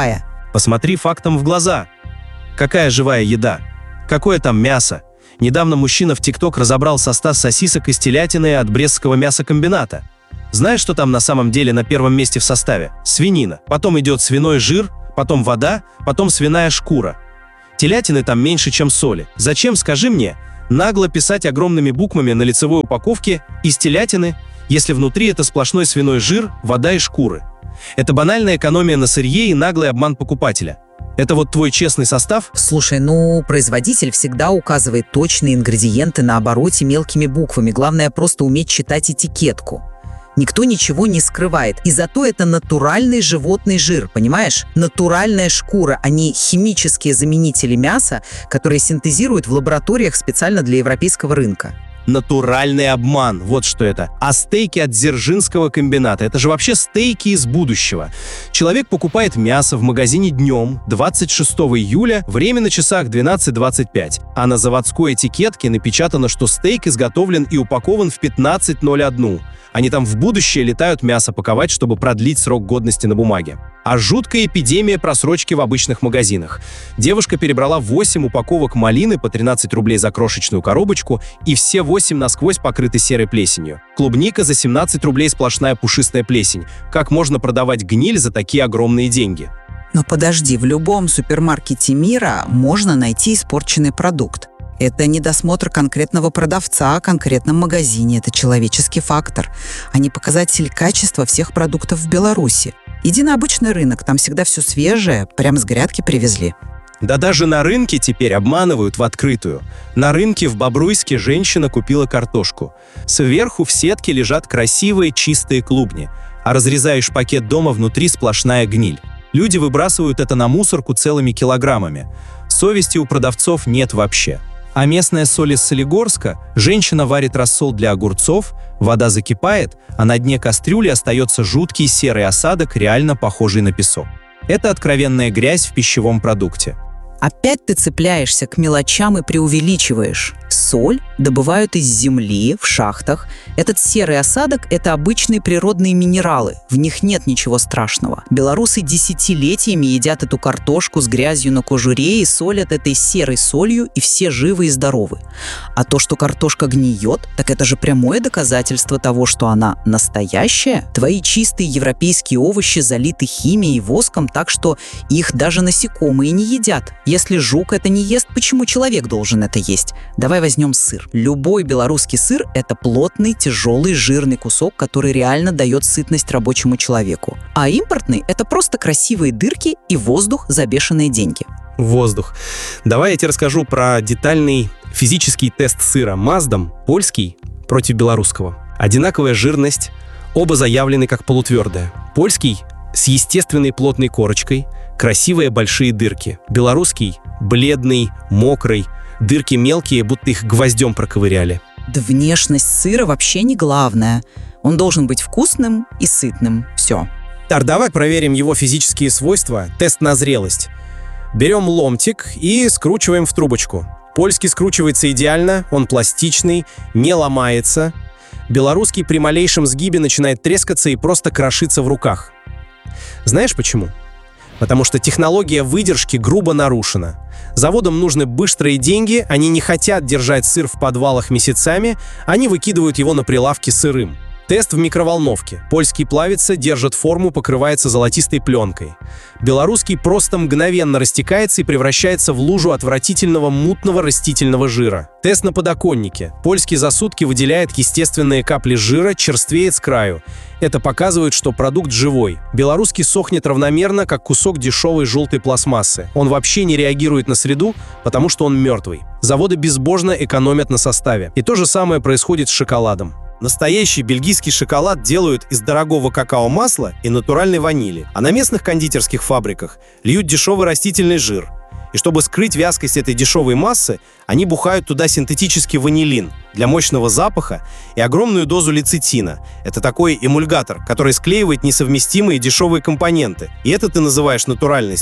Посмотри фактам в глаза. Какая живая еда? Какое там мясо? Недавно мужчина в ТикТок разобрал состав сосисок из телятины от Брестского мясокомбината. Знаешь, что там на самом деле на первом месте в составе? Свинина. Потом идет свиной жир, потом вода, потом свиная шкура. Телятины там меньше, чем соли. Зачем, скажи мне, нагло писать огромными буквами на лицевой упаковке «из телятины», если внутри это сплошной свиной жир, вода и шкуры? Это банальная экономия на сырье и наглый обман покупателя. Это вот твой честный состав? Слушай, ну, производитель всегда указывает точные ингредиенты на обороте мелкими буквами. Главное просто уметь читать этикетку. Никто ничего не скрывает. И зато это натуральный животный жир, понимаешь? Натуральная шкура, а не химические заменители мяса, которые синтезируют в лабораториях специально для европейского рынка. Натуральный обман, вот что это. А стейки от Дзержинского комбината, это же вообще стейки из будущего. Человек покупает мясо в магазине днем, двадцать шестого июля, время на часах двенадцать двадцать пять, а на заводской этикетке напечатано, что стейк изготовлен и упакован в пятнадцать ноль один. Они там в будущее летают мясо паковать, чтобы продлить срок годности на бумаге. А жуткая эпидемия просрочки в обычных магазинах. Девушка перебрала восемь упаковок малины по тринадцать рублей за крошечную коробочку, и все восемь насквозь покрыты серой плесенью. Клубника за семнадцать рублей сплошная пушистая плесень. Как можно продавать гниль за такие огромные деньги? Но подожди, в любом супермаркете мира можно найти испорченный продукт. Это не досмотр конкретного продавца о конкретном магазине, это человеческий фактор, а не показатель качества всех продуктов в Беларуси. Иди на обычный рынок, там всегда все свежее, прямо с грядки привезли. Да даже на рынке теперь обманывают в открытую. На рынке в Бобруйске женщина купила картошку. Сверху в сетке лежат красивые чистые клубни, а разрезаешь пакет дома, внутри сплошная гниль. Люди выбрасывают это на мусорку целыми килограммами. Совести у продавцов нет вообще. А местная соль из Солигорска, женщина варит рассол для огурцов, вода закипает, а на дне кастрюли остается жуткий серый осадок, реально похожий на песок. Это откровенная грязь в пищевом продукте. Опять ты цепляешься к мелочам и преувеличиваешь. Соль добывают из земли, в шахтах. Этот серый осадок – это обычные природные минералы. В них нет ничего страшного. Белорусы десятилетиями едят эту картошку с грязью на кожуре и солят этой серой солью, и все живы и здоровы. А то, что картошка гниет, так это же прямое доказательство того, что она настоящая. Твои чистые европейские овощи залиты химией и воском, так что их даже насекомые не едят. Если жук это не ест, почему человек должен это есть? Давай возьмем сыр. Любой белорусский сыр – это плотный, тяжелый, жирный кусок, который реально дает сытность рабочему человеку. А импортный – это просто красивые дырки и воздух за бешеные деньги. Воздух. Давай я тебе расскажу про детальный физический тест сыра Маздом, польский против белорусского. Одинаковая жирность, оба заявлены как полутвердые. Польский с естественной плотной корочкой, красивые большие дырки. Белорусский бледный, мокрый, дырки мелкие, будто их гвоздем проковыряли. Да внешность сыра вообще не главное. Он должен быть вкусным и сытным. Все. Тар, давай проверим его физические свойства. Тест на зрелость. Берем ломтик и скручиваем в трубочку. Польский скручивается идеально, он пластичный, не ломается. Белорусский при малейшем сгибе начинает трескаться и просто крошиться в руках. Знаешь почему? Потому что технология выдержки грубо нарушена. Заводам нужны быстрые деньги, они не хотят держать сыр в подвалах месяцами, они выкидывают его на прилавки сырым. Тест в микроволновке. Польский плавится, держит форму, покрывается золотистой пленкой. Белорусский просто мгновенно растекается и превращается в лужу отвратительного мутного растительного жира. Тест на подоконнике. Польский за сутки выделяет естественные капли жира, черствеет с краю. Это показывает, что продукт живой. Белорусский сохнет равномерно, как кусок дешевой желтой пластмассы. Он вообще не реагирует на среду, потому что он мертвый. Заводы безбожно экономят на составе. И то же самое происходит с шоколадом. Настоящий бельгийский шоколад делают из дорогого какао-масла и натуральной ванили, а на местных кондитерских фабриках льют дешевый растительный жир. И чтобы скрыть вязкость этой дешевой массы, они бухают туда синтетический ванилин для мощного запаха и огромную дозу лецитина. Это такой эмульгатор, который склеивает несовместимые дешевые компоненты. И это ты называешь натуральностью.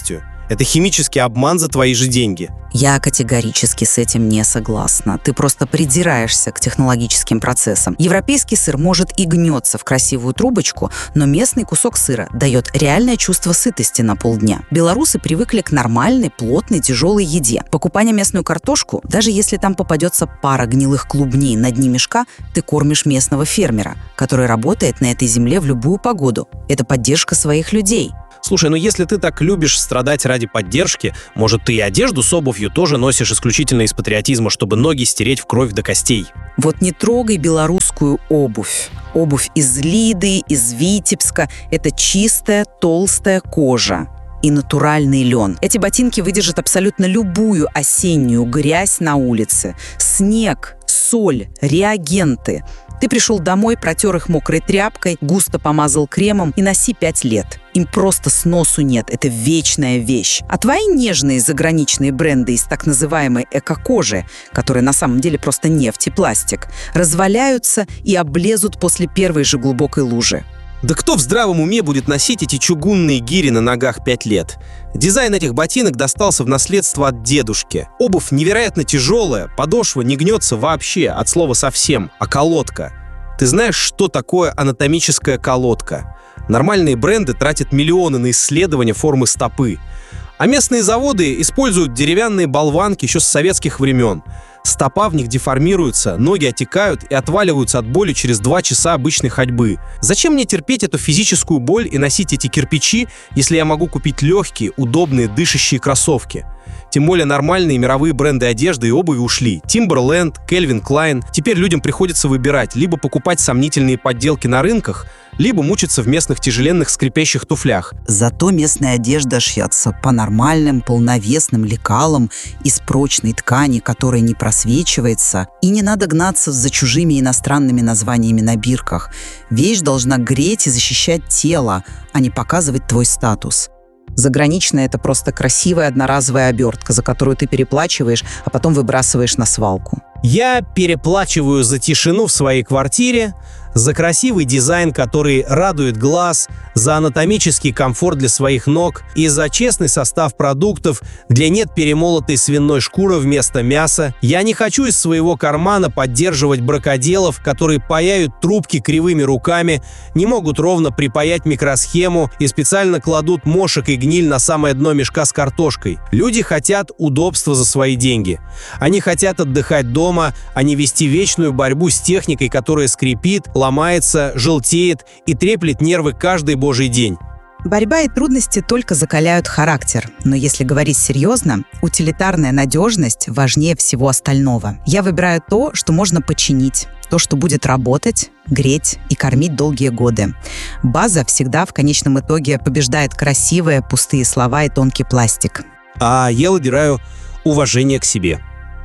Это химический обман за твои же деньги. Я категорически с этим не согласна. Ты просто придираешься к технологическим процессам. Европейский сыр может и гнется в красивую трубочку, но местный кусок сыра дает реальное чувство сытости на полдня. Белорусы привыкли к нормальной, плотной, тяжелой еде. Покупая местную картошку, даже если там попадется пара гнилых клубней на дне мешка, ты кормишь местного фермера, который работает на этой земле в любую погоду. Это поддержка своих людей. Слушай, ну если ты так любишь страдать ради поддержки, может, ты и одежду с обувью тоже носишь исключительно из патриотизма, чтобы ноги стереть в кровь до костей? Вот не трогай белорусскую обувь. Обувь из Лиды, из Витебска – это чистая, толстая кожа и натуральный лен. Эти ботинки выдержат абсолютно любую осеннюю грязь на улице. Снег, соль, реагенты. Ты пришел домой, протер их мокрой тряпкой, густо помазал кремом и носи пять лет. Им просто сносу нет, это вечная вещь. А твои нежные заграничные бренды из так называемой эко-кожи, которые на самом деле просто нефть и пластик, разваляются и облезут после первой же глубокой лужи. Да кто в здравом уме будет носить эти чугунные гири на ногах пять лет? Дизайн этих ботинок достался в наследство от дедушки. Обувь невероятно тяжелая, подошва не гнется вообще, от слова совсем, а колодка. Ты знаешь, что такое анатомическая колодка? Нормальные бренды тратят миллионы на исследование формы стопы. А местные заводы используют деревянные болванки еще с советских времен. Стопа в них деформируется, ноги отекают и отваливаются от боли через два часа обычной ходьбы. Зачем мне терпеть эту физическую боль и носить эти кирпичи, если я могу купить легкие, удобные, дышащие кроссовки? Тем более нормальные мировые бренды одежды и обуви ушли. Timberland, Calvin Klein. Теперь людям приходится выбирать, либо покупать сомнительные подделки на рынках, либо мучиться в местных тяжеленных скрипящих туфлях. Зато местная одежда шьется по нормальным, полновесным лекалам из прочной ткани, которая не просвечивается, и не надо гнаться за чужими иностранными названиями на бирках. Вещь должна греть и защищать тело, а не показывать твой статус. Заграничная – это просто красивая одноразовая обертка, за которую ты переплачиваешь, а потом выбрасываешь на свалку. Я переплачиваю за тишину в своей квартире, за красивый дизайн, который радует глаз, за анатомический комфорт для своих ног и за честный состав продуктов, где нет перемолотой свиной шкуры вместо мяса. Я не хочу из своего кармана поддерживать бракоделов, которые паяют трубки кривыми руками, не могут ровно припаять микросхему и специально кладут мошек и гниль на самое дно мешка с картошкой. Люди хотят удобства за свои деньги. Они хотят отдыхать дома, а не вести вечную борьбу с техникой, которая скрипит, ломается, желтеет и треплет нервы каждый божий день. Борьба и трудности только закаляют характер. Но если говорить серьезно, утилитарная надежность важнее всего остального. Я выбираю то, что можно починить, то, что будет работать, греть и кормить долгие годы. База всегда в конечном итоге побеждает красивые, пустые слова и тонкий пластик. А я выбираю уважение к себе.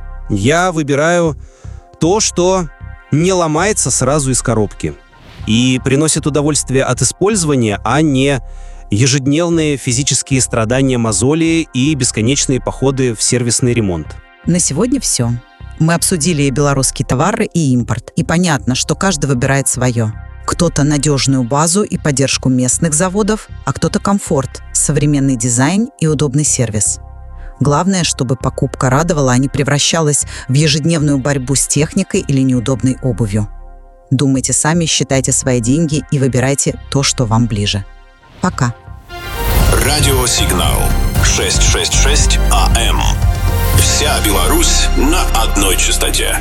Я выбираю то, что не ломается сразу из коробки и приносит удовольствие от использования, а не ежедневные физические страдания мозоли и бесконечные походы в сервисный ремонт. На сегодня все. Мы обсудили и белорусские товары, и импорт. И понятно, что каждый выбирает свое. Кто-то надежную базу и поддержку местных заводов, а кто-то комфорт, современный дизайн и удобный сервис. Главное, чтобы покупка радовала, а не превращалась в ежедневную борьбу с техникой или неудобной обувью. Думайте сами, считайте свои деньги и выбирайте то, что вам ближе. Пока. Радиосигнал шестьсот шестьдесят шесть АМ. Вся Беларусь на одной частоте.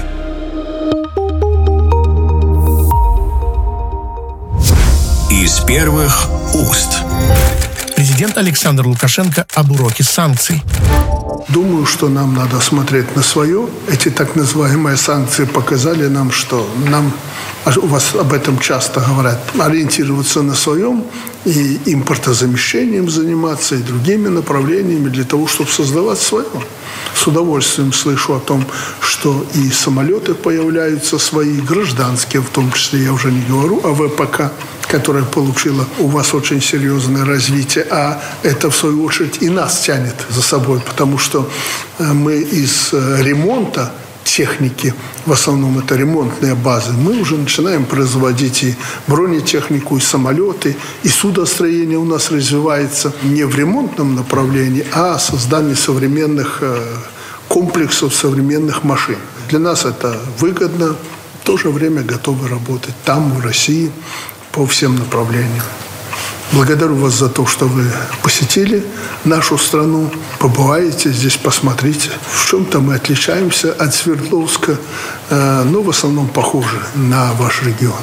Из первых уст. Президент Александр Лукашенко об уроке санкций. Думаю, что нам надо смотреть на свое. Эти так называемые санкции показали нам, что нам, у вас об этом часто говорят, ориентироваться на своем и импортозамещением заниматься, и другими направлениями для того, чтобы создавать свое. С удовольствием слышу о том, что и самолеты появляются свои, гражданские, в том числе, я уже не говорю о ВПК, которая получила у вас очень серьезное развитие, а это, в свою очередь, и нас тянет за собой, потому что мы из ремонта техники, в основном это ремонтные базы, мы уже начинаем производить и бронетехнику, и самолеты, и судостроение у нас развивается не в ремонтном направлении, а создание современных комплексов, современных машин. Для нас это выгодно, в то же время готовы работать там, в России, по всем направлениям. Благодарю вас за то, что вы посетили нашу страну, побываете здесь, посмотрите. В чем-то мы отличаемся от Свердловска, но в основном похожи на ваш регион.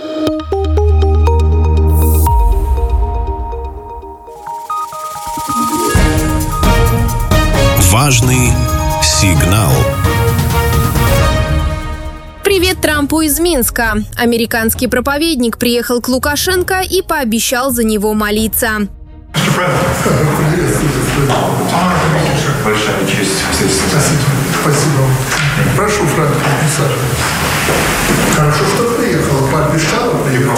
Важный сигнал. Привет Трампу из Минска. Американский проповедник приехал к Лукашенко и пообещал за него молиться. Большая честь. Спасибо. Прошу, Франк, присаживайтесь. Хорошо, что приехала. Пообещала, приехала.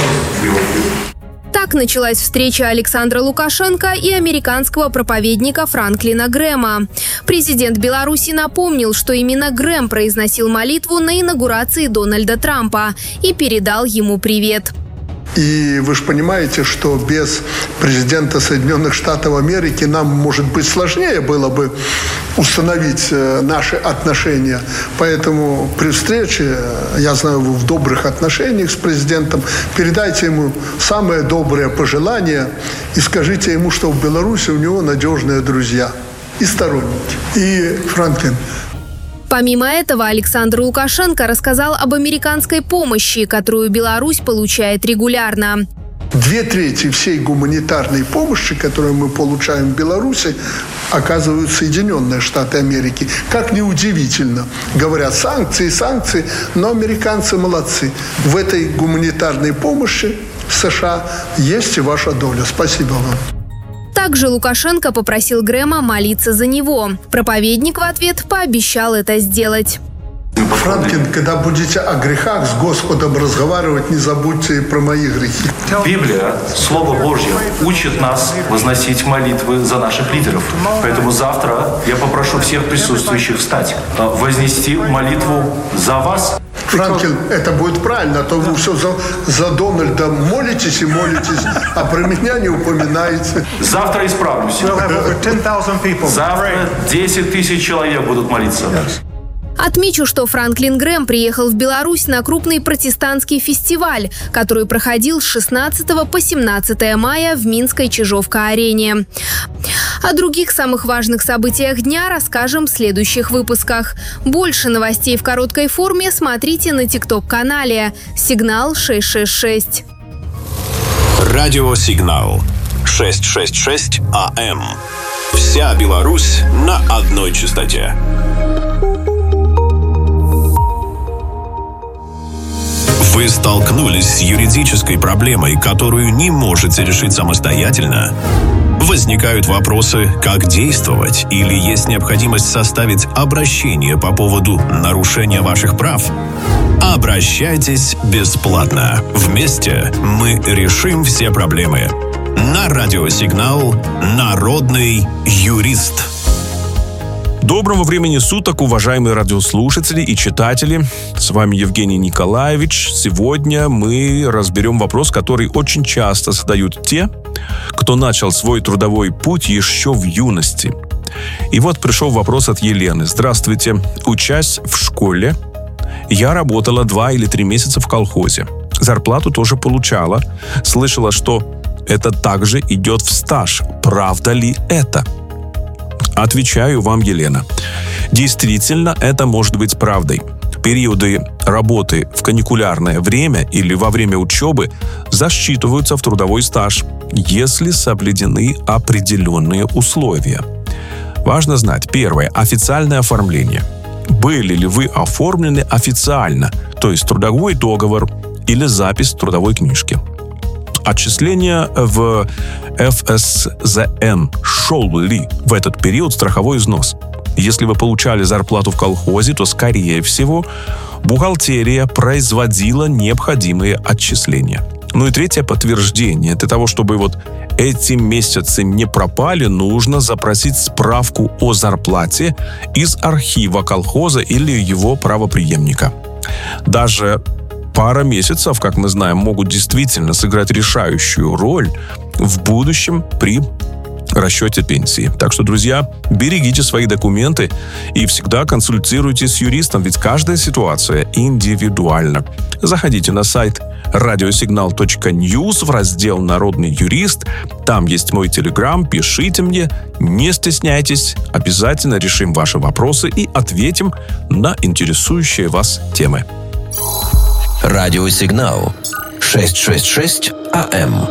Так началась встреча Александра Лукашенко и американского проповедника Франклина Грэма. Президент Беларуси напомнил, что именно Грэм произносил молитву на инаугурации Дональда Трампа и передал ему привет. И вы же понимаете, что без президента Соединенных Штатов Америки нам, может быть, сложнее было бы установить наши отношения. Поэтому при встрече, я знаю, вы в добрых отношениях с президентом, передайте ему самые добрые пожелания и скажите ему, что в Беларуси у него надежные друзья и сторонники. И, Франклин, помимо этого, Александр Лукашенко рассказал об американской помощи, которую Беларусь получает регулярно. Две трети всей гуманитарной помощи, которую мы получаем в Беларуси, оказывают Соединенные Штаты Америки. Как ни удивительно. Говорят, санкции, санкции, но американцы молодцы. В этой гуманитарной помощи США есть и ваша доля. Спасибо вам. Также Лукашенко попросил Грэма молиться за него. Проповедник в ответ пообещал это сделать. Франклин, когда будете о грехах с Господом разговаривать, не забудьте и про мои грехи. Библия, Слово Божье, учит нас возносить молитвы за наших лидеров. Поэтому завтра я попрошу всех присутствующих встать, вознести молитву за вас. Франклин, это будет правильно, а то вы все за, за Дональда молитесь и молитесь, а про меня не упоминаете. Завтра исправлюсь. Завтра десять тысяч человек будут молиться. Отмечу, что Франклин Грэм приехал в Беларусь на крупный протестантский фестиваль, который проходил с шестнадцатого по семнадцатое мая в Минской Чижовка-арене. О других самых важных событиях дня расскажем в следующих выпусках. Больше новостей в короткой форме смотрите на тикток-канале «Сигнал шесть шесть шесть». Радиосигнал шестьсот шестьдесят шесть АМ. Вся Беларусь на одной частоте. Вы столкнулись с юридической проблемой, которую не можете решить самостоятельно? Возникают вопросы, как действовать, или есть необходимость составить обращение по поводу нарушения ваших прав? Обращайтесь бесплатно. Вместе мы решим все проблемы. На радиосигнал «Народный юрист». Доброго времени суток, уважаемые радиослушатели и читатели. С вами Евгений Николаевич. Сегодня мы разберем вопрос, который очень часто задают те, кто начал свой трудовой путь еще в юности. И вот пришел вопрос от Елены. Здравствуйте. Учась в школе, я работала два или три месяца в колхозе. Зарплату тоже получала. Слышала, что это также идет в стаж. Правда ли это? Отвечаю вам, Елена. Действительно, это может быть правдой. Периоды работы в каникулярное время или во время учебы засчитываются в трудовой стаж, если соблюдены определенные условия. Важно знать, первое, официальное оформление. Были ли вы оформлены официально, то есть трудовой договор или запись в трудовой книжке. Отчисления в эф эс зэ эн. Шел ли в этот период страховой взнос? Если вы получали зарплату в колхозе, то, скорее всего, бухгалтерия производила необходимые отчисления. Ну и третье подтверждение. Для того, чтобы вот эти месяцы не пропали, нужно запросить справку о зарплате из архива колхоза или его правопреемника. Даже пара месяцев, как мы знаем, могут действительно сыграть решающую роль в будущем при расчете пенсии. Так что, друзья, берегите свои документы и всегда консультируйтесь с юристом, ведь каждая ситуация индивидуальна. Заходите на сайт радиосигнал точка ньюс в раздел «Народный юрист». Там есть мой телеграм, пишите мне, не стесняйтесь, обязательно решим ваши вопросы и ответим на интересующие вас темы. Радиосигнал шестьсот шестьдесят шесть АМ.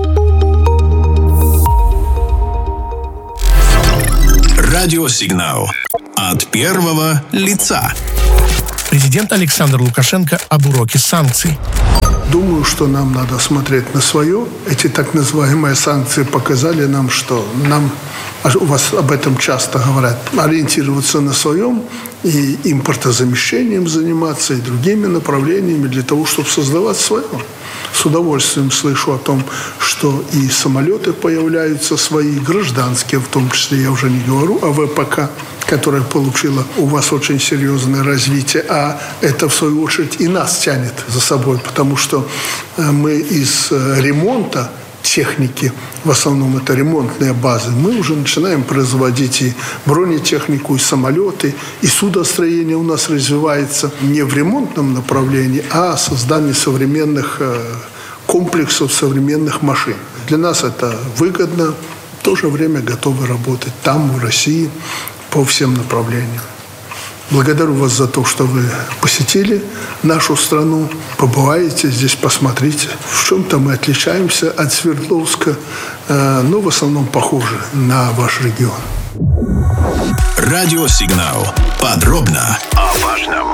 Радиосигнал от первого лица. Президент Александр Лукашенко об уроке санкций. Думаю, что нам надо смотреть на свое. Эти так называемые санкции показали нам, что нам, у вас об этом часто говорят, ориентироваться на своем и импортозамещением заниматься, и другими направлениями для того, чтобы создавать свое. С удовольствием слышу о том, что и самолеты появляются свои, гражданские, в том числе, я уже не говорю о ВПК, которая получила у вас очень серьезное развитие, а это, в свою очередь, и нас тянет за собой, потому что мы из ремонта техники, в основном это ремонтные базы, мы уже начинаем производить и бронетехнику, и самолеты, и судостроение у нас развивается не в ремонтном направлении, а создание современных комплексов, современных машин. Для нас это выгодно, в то же время готовы работать там, в России, по всем направлениям. Благодарю вас за то, что вы посетили нашу страну, побываете здесь, посмотрите. В чем-то мы отличаемся от Свердловска, но в основном похожи на ваш регион. Радиосигнал. Подробно о важном.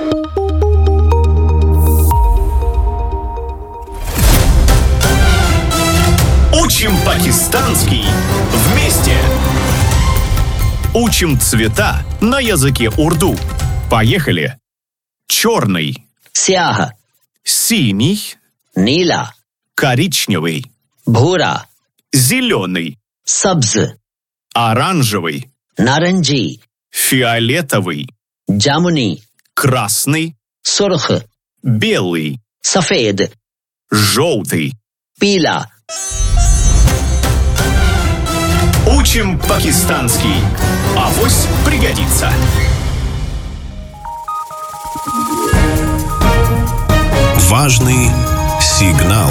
Учим пакистанский вместе. Учим цвета на языке урду. Поехали. Черный. Сяха. Синий. Нила. Коричневый. Бхура. Зеленый. Сабз. Оранжевый. Наранджи. Фиолетовый. Джамуни. Красный. Сурх. Белый. Сафед. Желтый. Пила. Учим пакистанский. Авось пригодится. Важный сигнал.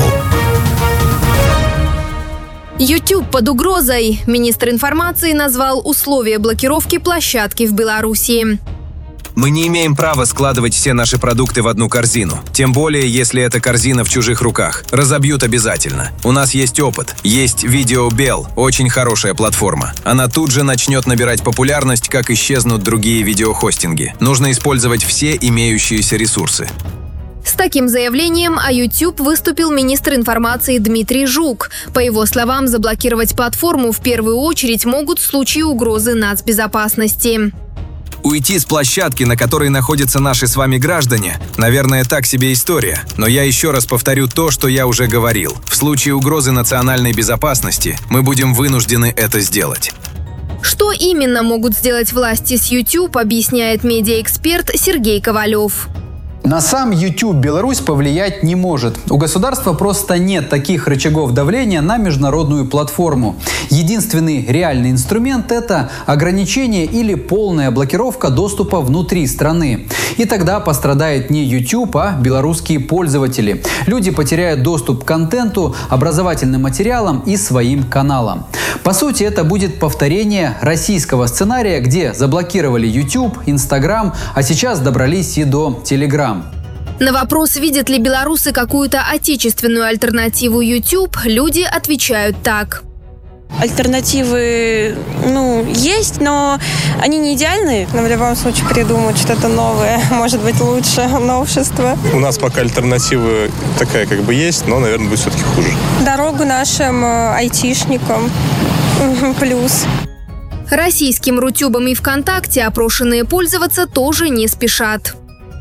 YouTube под угрозой. Министр информации назвал условия блокировки площадки в Беларуси. Мы не имеем права складывать все наши продукты в одну корзину. Тем более, если эта корзина в чужих руках. Разобьют обязательно. У нас есть опыт. Есть Видеобел, очень хорошая платформа. Она тут же начнет набирать популярность, как исчезнут другие видеохостинги. Нужно использовать все имеющиеся ресурсы. С таким заявлением о YouTube выступил министр информации Дмитрий Жук. По его словам, заблокировать платформу в первую очередь могут в случае угрозы нацбезопасности. Уйти с площадки, на которой находятся наши с вами граждане, наверное, так себе история. Но я еще раз повторю то, что я уже говорил. В случае угрозы национальной безопасности мы будем вынуждены это сделать. Что именно могут сделать власти с YouTube, объясняет медиаэксперт Сергей Ковалев. На сам YouTube Беларусь повлиять не может. У государства просто нет таких рычагов давления на международную платформу. Единственный реальный инструмент – это ограничение или полная блокировка доступа внутри страны. И тогда пострадает не YouTube, а белорусские пользователи. Люди потеряют доступ к контенту, образовательным материалам и своим каналам. По сути, это будет повторение российского сценария, где заблокировали YouTube, Instagram, а сейчас добрались и до Telegram. На вопрос, видят ли белорусы какую-то отечественную альтернативу YouTube, люди отвечают так. Альтернативы, ну, есть, но они не идеальные. Но в любом случае придумать что-то новое, может быть, лучше, новшество. У нас пока альтернатива такая как бы есть, но, наверное, будет все-таки хуже. Дорогу нашим айтишникам плюс. Российским Рутюбом и ВКонтакте опрошенные пользоваться тоже не спешат.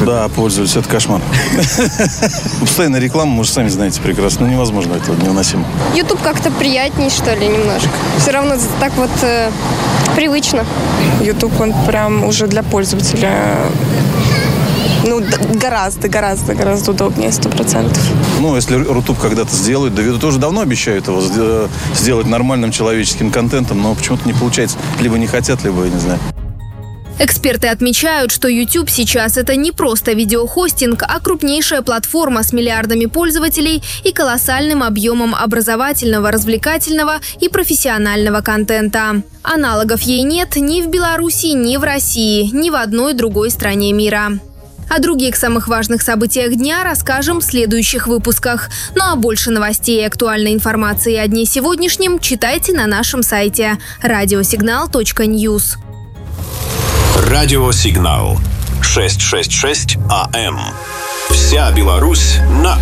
Да, пользуюсь, это кошмар. Постоянная реклама, вы же сами знаете прекрасно, ну невозможно этого, невыносимо. YouTube как-то приятней, что ли, немножко. Все равно так вот э, привычно. YouTube, он прям уже для пользователя, ну, гораздо, гораздо, гораздо удобнее, сто процентов. Ну, если Рутуб когда-то сделают, да ведь тоже давно обещают его сделать нормальным человеческим контентом, но почему-то не получается. Либо не хотят, либо, я не знаю. Эксперты отмечают, что YouTube сейчас это не просто видеохостинг, а крупнейшая платформа с миллиардами пользователей и колоссальным объемом образовательного, развлекательного и профессионального контента. Аналогов ей нет ни в Беларуси, ни в России, ни в одной другой стране мира. О других самых важных событиях дня расскажем в следующих выпусках. Ну а больше новостей и актуальной информации о дне сегодняшнем читайте на нашем сайте радиосигнал точка ньюс. Радиосигнал шестьсот шестьдесят шесть АМ. Вся Беларусь на